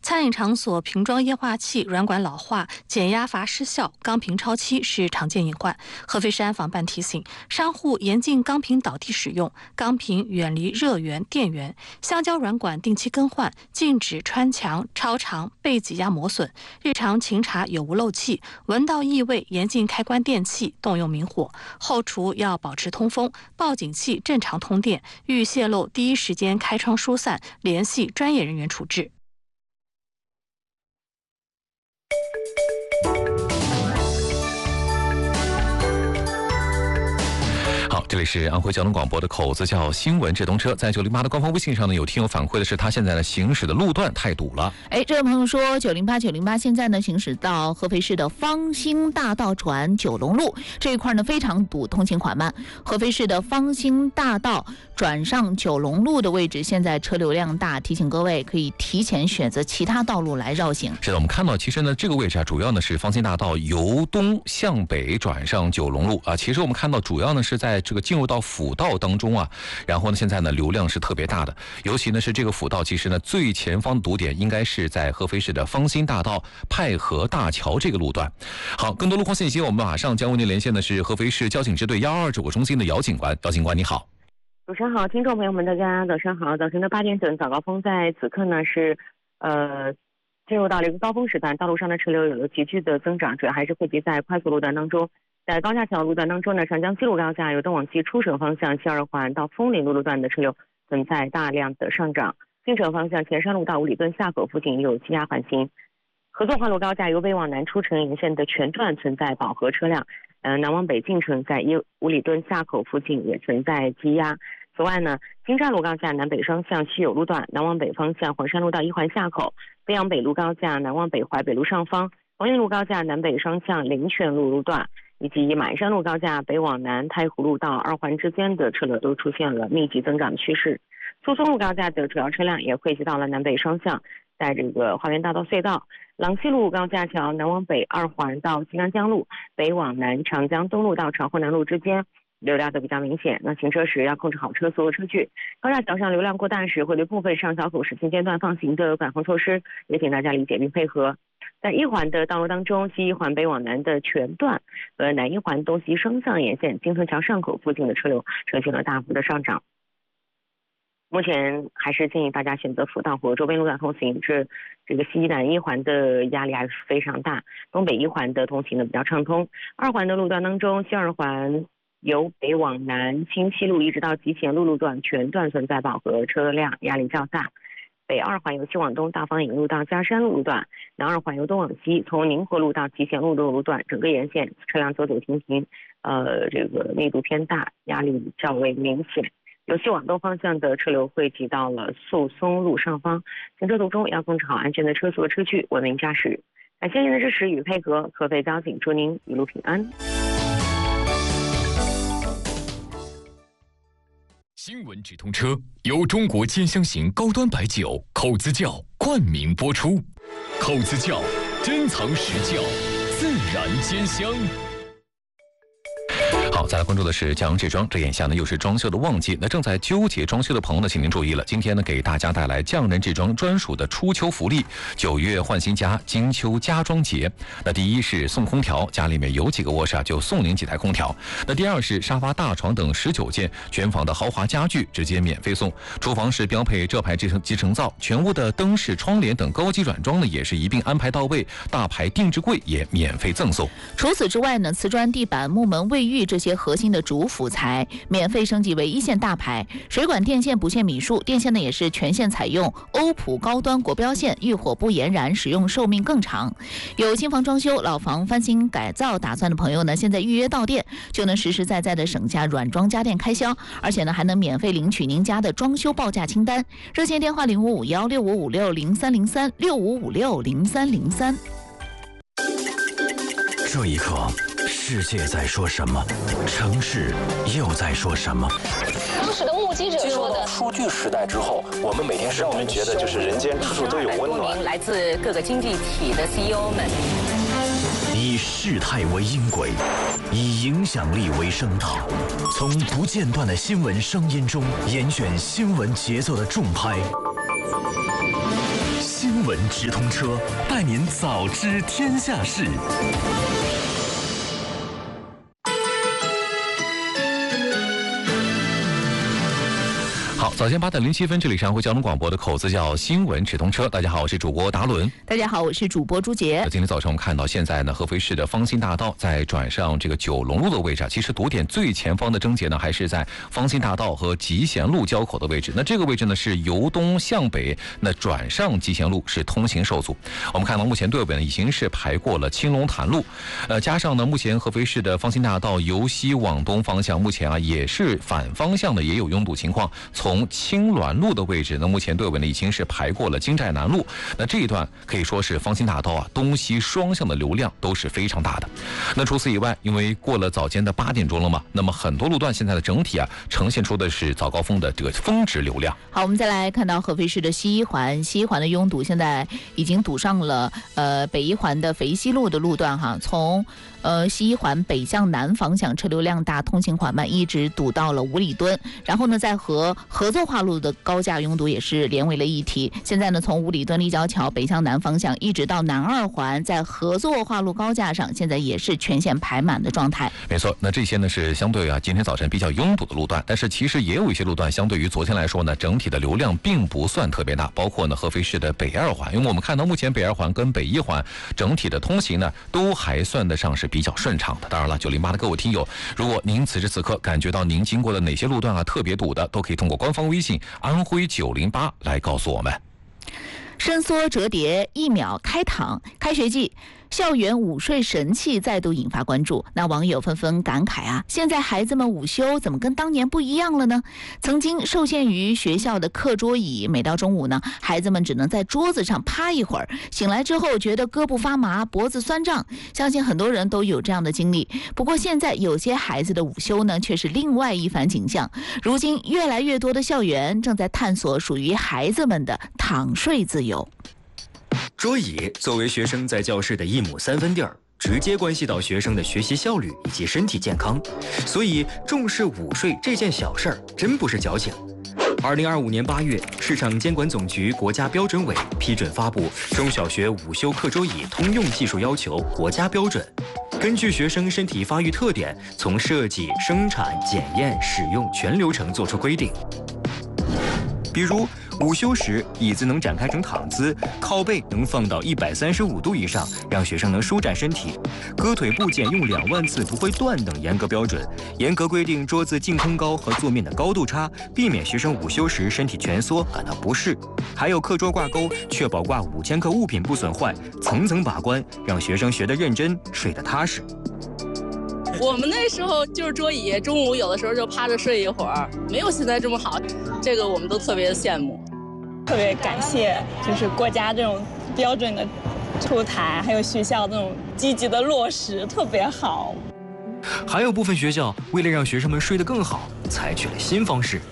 餐饮场所瓶装液化气软管老化、减压阀失效、钢瓶超期是常见隐患。合肥市安防办提醒商户严禁钢瓶倒地使用，钢瓶远离热源、电源，橡胶软管定期更换，禁止穿墙、超长、被挤压磨损。日常勤查有无漏气，闻到异味严禁开关电器，动用明火。后厨要保持通风，报警器正常通电，遇泄漏第一时间开窗疏散，联系专业人员处置。 好，这里是安徽交通广播的口子叫新闻直通车，在908的官方微信上呢，有听友反馈的是他现在的行驶的路段太堵了。 这位朋友说908现在呢行驶到合肥市的方兴大道转九龙路这一块呢非常堵，通行缓慢。合肥市的方兴大道转上九龙路的位置现在车流量大，提醒各位可以提前选择其他道路来绕行。 是的，我们看到其实呢这个位置主要呢是方兴大道由东向北转上九龙路其实我们看到主要呢是在这个进入到辅道当中然后呢现在呢流量是特别大的，尤其呢是这个辅道其实呢最前方的堵点应该是在合肥市的方兴大道派河大桥这个路段。好，更多路况信息我们马上将为您连线的是合肥市交警支队122指挥中心的姚警官。姚警官你好。 主持人好，听众朋友们大家早上好。早晨的8点整早高峰在此刻呢是进入到了一个高峰时段，道路上的车流有了急剧的增长，主要还是汇集在快速路段当中。在高架桥路段当中呢，长江西路高架由东往西出省方向西二环到枫林路路段的车流存在大量的上涨，进城方向前山路到五里墩下口附近有积压缓行。合作化路高架由北往南出城沿线的全段存在饱和车辆，南往北进城在五里墩下口附近也存在积压。此外呢，金沙路高架南北双向西有路段，南往北方向黄山路到一环下口，飞扬北路高架南往北淮北路上方，黄林路高架南北双向灵泉路路段，以及满山路高架北往南太湖路到二环之间的车流都出现了密集增长的趋势。苏松路高架的主要车辆也汇集到了南北双向，在这个花园大道隧道、廊西路高架桥南往北二环到新安江路，北往南长江东路到长虹南路之间流量都比较明显。那行车时要控制好车速和车距。高架桥上流量过大时，会对部分上桥口实行间断放行的管控措施，也请大家理解并配合。在一环的道路当中，西一环北往南的全段和南一环东西双向沿线金屯桥上口附近的车流呈现了大幅的上涨。目前还是建议大家选择辅道或周边路段通行，这个西南一环的压力还是非常大，东北一环的通行呢比较畅通。二环的路段当中，西二环由北往南清西路一直到集贤路路段全段存在饱和车辆压力较大。北二环由西往东大方引路到嘉山路路段，南二环由东往西从宁河路到集贤路的路段，整个沿线车辆走走停停，这个密度偏大，压力较为明显。由西往东方向的车流汇集到了宿松路上方，行车途中要控制好安全的车速和车距，文明驾驶。感谢您的支持与配合，合肥交警祝您一路平安。 新闻直通车由中国尖香型高端白酒口子窖冠名播出，口子窖珍藏实窖，自然尖香。 好，再来关注的是江志庄，这眼下呢又是装修的旺季，那正在纠结装修的朋友呢，请您注意了，今天呢给大家带来匠人志庄专属的初秋福利，9月换新家，金秋家装节。那第一是送空调，家里面有几个卧室就送您几台空调。那第二是沙发、大床等19件全房的豪华家具直接免费送。厨房是标配这排集成灶，全屋的灯饰、窗帘等高级软装呢也是一并安排到位，大牌定制柜也免费赠送。 除此之外呢，瓷砖、地板、木门、卫浴这些核心的主辅材免费升级为1线大牌，水管电线不限米数，电线呢也是全线采用欧普高端国标线，遇火不延燃，使用寿命更长。有新房装修、老房翻新改造打算的朋友呢，现在预约到店就能实实在在的省下软装家电开销，而且呢还能免费领取您家的装修报价清单。热线电话05516556030365560303。 这一刻，世界在说什么？城市又在说什么？ 当时的目击者说的， 数据时代之后，我们每天让我们觉得就是人间处处都有温暖。 来自各个经济体的 CEO 们， 以事态为音轨，以影响力为声道，从不间断的新闻声音中严选新闻节奏的重拍。 新闻直通车，带您早知天下事。 好，早间8:07，这里是安徽交通广播的口子叫新闻直通车。大家好，我是主播达伦。 大家好，我是主播朱杰。 今天早上我们看到，现在呢，合肥市的芳新大道在转上这个九龙路的位置，其实堵点最前方的症结呢，还是在芳新大道和集贤路交口的位置。那这个位置呢是由东向北，那转上集贤路是通行受阻。我们看到目前队伍呢已经是排过了青龙潭路，加上呢目前合肥市的芳新大道由西往东方向，目前也是反方向的也有拥堵情况。从青鸾路的位置呢，目前队伍呢已经是排过了金寨南路。那这一段可以说是芳新大道东西双向的流量都是非常大的。那除此以外，因为过了早间的8点钟了嘛，那么很多路段现在的整体呈现出的是早高峰的这个峰值流量。 好，我们再来看到合肥市的西一环的拥堵现在已经堵上了北一环的肥西路的路段哈，从西一环北向南方向车流量大，通行缓慢，一直堵到了五里墩。然后呢，在和合作化路的高架拥堵也是连为了一体。现在呢，从五里墩立交桥北向南方向，一直到南二环，在合作化路高架上，现在也是全线排满的状态。 没错，那这些呢是相对今天早晨比较拥堵的路段，但是其实也有一些路段相对于昨天来说呢，整体的流量并不算特别大，包括呢合肥市的北二环，因为我们看到目前北二环跟北一环整体的通行呢都还算得上是比较顺畅的。当然了，908的各位听友，如果您此时此刻感觉到您经过的哪些路段特别堵的，都可以通过官方微信安徽908来告诉我们。 伸缩折叠1秒开躺，开学季校园午睡神器再度引发关注，那网友纷纷感慨现在孩子们午休怎么跟当年不一样了呢？曾经受限于学校的课桌椅，每到中午呢，孩子们只能在桌子上趴一会儿，醒来之后觉得胳膊发麻，脖子酸胀，相信很多人都有这样的经历。不过现在有些孩子的午休呢，却是另外一番景象。如今越来越多的校园正在探索属于孩子们的躺睡自由。 桌椅作为学生在教室的1亩3分地儿，直接关系到学生的学习效率以及身体健康，所以重视午睡这件小事儿真不是矫情。2025年8月，市场监管总局国家标准委批准发布《中小学午休课桌椅通用技术要求国家标准》，根据学生身体发育特点，从设计、生产、检验、使用全流程作出规定。比如午休时，椅子能展开成躺姿，靠背能放到135度以上，让学生能舒展身体。搁腿部件用2万次不会断等严格标准，严格规定桌子净空高和座面的高度差，避免学生午休时身体蜷缩感到不适。还有课桌挂钩，确保挂5000克物品不损坏，层层把关，让学生学得认真，睡得踏实。 我们那时候就是桌椅，中午有的时候就趴着睡一会儿，没有现在这么好，这个我们都特别羡慕。 特别感谢就是国家这种标准的出台，还有学校这种积极的落实，特别好。 还有部分学校为了让学生们睡得更好，采取了新方式。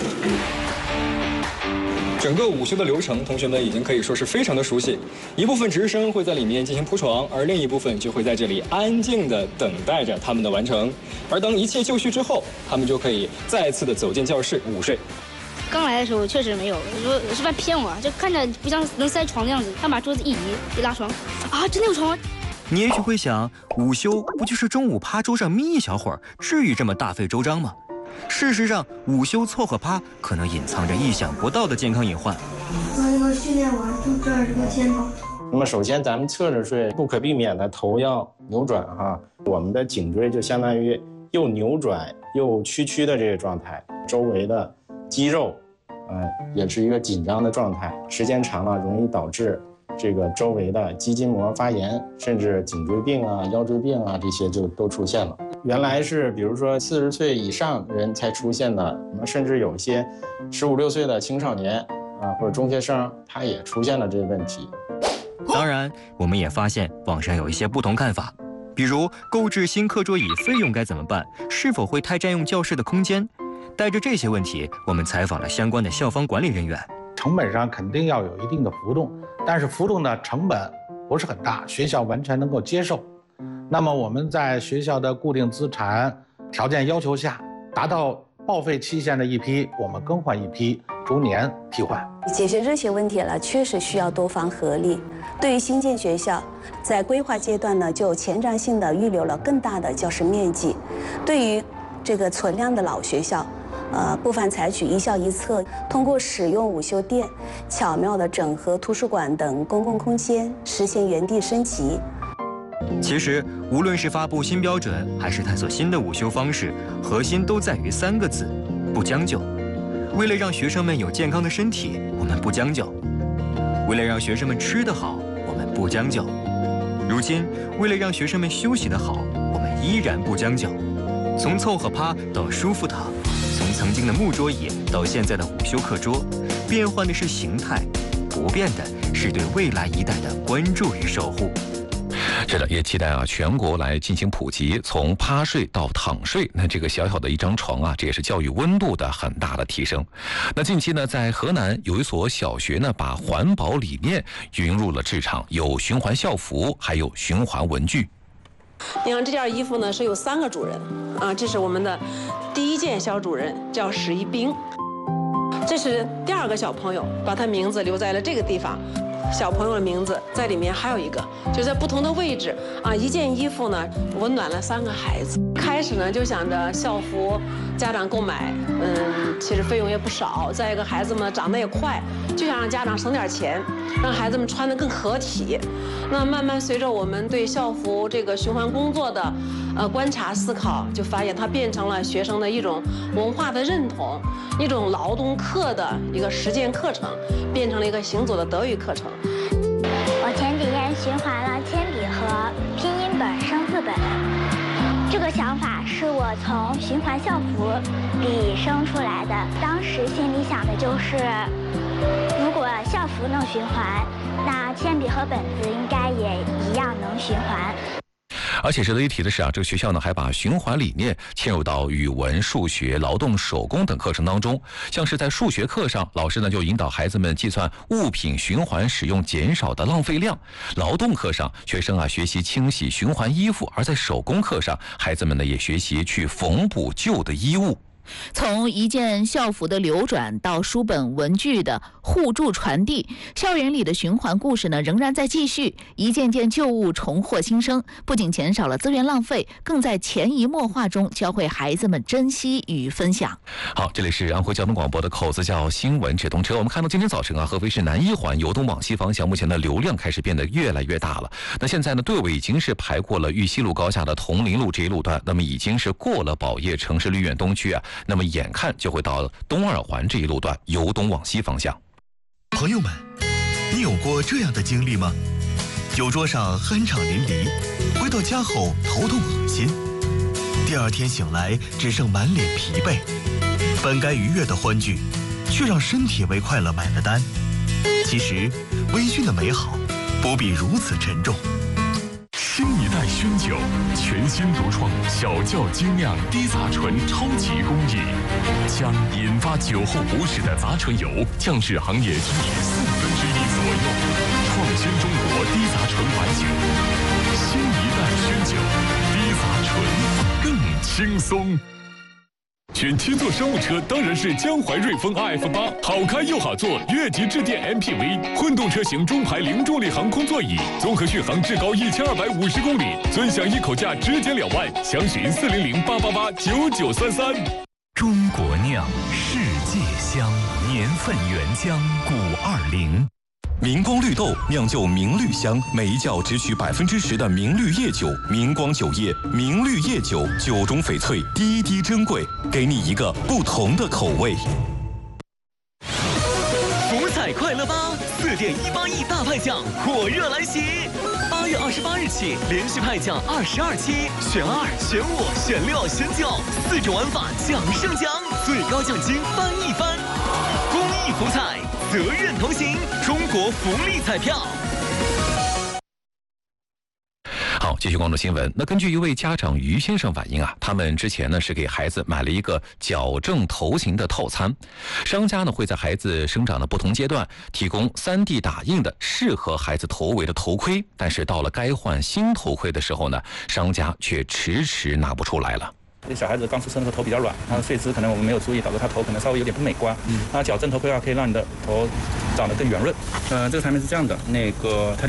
整个午休的流程，同学们已经可以说是非常的熟悉。一部分值日生会在里面进行铺床，而另一部分就会在这里安静地等待着他们的完成。而当一切就绪之后，他们就可以再次的走进教室午睡。 刚来的时候确实没有，说是在骗我，就看着不像能塞床的样子。他把桌子一移，一拉床，真的有床。 你也许会想，午休不就是中午趴桌上眯一小会儿，至于这么大费周章吗？事实上，午休凑合趴可能隐藏着意想不到的健康隐患。 那个训练完就这儿这个肩膀。 那么首先咱们侧着睡，不可避免的头要扭转我们的颈椎就相当于又扭转又屈的这个状态，周围的肌肉，也是一个紧张的状态，时间长了容易导致这个周围的肌筋膜发炎，甚至颈椎病腰椎病这些就都出现了。原来是比如说40岁以上人才出现的，甚至有一些15、16岁的青少年或者中学生，他也出现了这个问题。 当然，我们也发现网上有一些不同看法，比如购置新课桌椅费用该怎么办，是否会太占用教室的空间。带着这些问题，我们采访了相关的校方管理人员。 成本上肯定要有一定的浮动，但是浮动的成本不是很大，学校完全能够接受。那么我们在学校的固定资产条件要求下，达到报废期限的一批我们更换一批，逐年替换。 解决这些问题呢，确实需要多方合力。对于新建学校，在规划阶段呢，就前瞻性的预留了更大的教室面积。对于这个存量的老学校，部分采取一校一策，通过使用午休店，巧妙地整合图书馆等公共空间，实现原地升级。 其实，无论是发布新标准，还是探索新的午休方式，核心都在于3个字：不将就。为了让学生们有健康的身体，我们不将就；为了让学生们吃得好，我们不将就。如今，为了让学生们休息得好，我们依然不将就。从凑合趴到舒服躺，从曾经的木桌椅到现在的午休课桌，变换的是形态，不变的是对未来一代的关注与守护。 是的，也期待全国来进行普及，从趴睡到躺睡，那这个小小的一张床这也是教育温度的很大的提升。那近期呢，在河南有一所小学呢，把环保理念引入了职场，有循环校服，还有循环文具。 你看这件衣服呢是有3个主人这是我们的第1件小主人，叫史一兵。这是第2个小朋友，把他名字留在了这个地方。小朋友的名字在里面，还有一个就在不同的位置一件衣服呢温暖了3个孩子。开始呢就想着校服家长购买，其实费用也不少，再一个孩子们长得也快，就想让家长省点钱，让孩子们穿得更合体。那慢慢随着我们对校服这个循环工作的观察思考，就发现它变成了学生的一种文化的认同，一种劳动课的一个实践课程，变成了一个行走的德语课程。 我前几天循环了铅笔和拼音本、生字本。这个想法是我从循环校服里生出来的。当时心里想的就是，如果校服能循环，那铅笔和本子应该也一样能循环。 而且值得一提的是这个学校呢还把循环理念嵌入到语文、数学、劳动手工等课程当中。像是在数学课上，老师呢就引导孩子们计算物品循环使用减少的浪费量；劳动课上，学生学习清洗循环衣服；而在手工课上，孩子们呢也学习去缝补旧的衣物。 从一件校服的流转到书本文具的互助传递，校园里的循环故事呢仍然在继续，一件件旧物重获新生，不仅减少了资源浪费，更在潜移默化中教会孩子们珍惜与分享。 好，这里是安徽交通广播的口子叫新闻直通车。我们看到今天早晨合肥市南1环由东往西方向，目前的流量开始变得越来越大了。那现在呢，队伍已经是排过了玉溪路高架的铜陵路这一路段，那么已经是过了宝业城市绿苑东区那么眼看就会到东2环这一路段，由东往西方向。 朋友们，你有过这样的经历吗？酒桌上酣畅淋漓，回到家后头痛恶心，第2天醒来只剩满脸疲惫，本该愉悦的欢聚，却让身体为快乐买了单。其实，微醺的美好不必如此沉重。 新一代熏酒，全新独创小窖精酿低杂醇超级工艺，将引发酒后不适的杂醇油降至行业均值1/4左右，创新中国低杂醇白酒。新一代熏酒，低杂醇更轻松。选7座商务车当然是江淮瑞风 RF8， 好开又好坐，越级致电 MPV， 混动车型中排零重力航空座椅，综合续航至高1250公里，尊享一口价直减2万，详询400-888-9933。 中国酿，世界香，年份原浆520。 明光绿豆酿就明绿香，每一窖只取10%的明绿叶酒。明光酒业，明绿叶酒，酒中翡翠，滴滴珍贵，给你一个不同的口味。 福彩快乐吧，4.18亿大派奖火热来袭！8月28日起，连续派奖22期，选2、选5、选6、选9，4种玩法奖胜奖，最高奖金翻一番。公益福彩，责任同行，中国福利彩票。 好，继续关注新闻。那根据一位家长于先生反映他们之前呢是给孩子买了一个矫正头型的套餐，商家呢会在孩子生长的不同阶段提供3D 打印的适合孩子头围的头盔，但是到了该换新头盔的时候呢，商家却迟迟拿不出来了。 这小孩子刚出生的时候头比较软，他的睡姿可能我们没有注意，导致他头可能稍微有点不美观。那矫正头规划可以让你的头长得更圆润。这个产品是这样的，它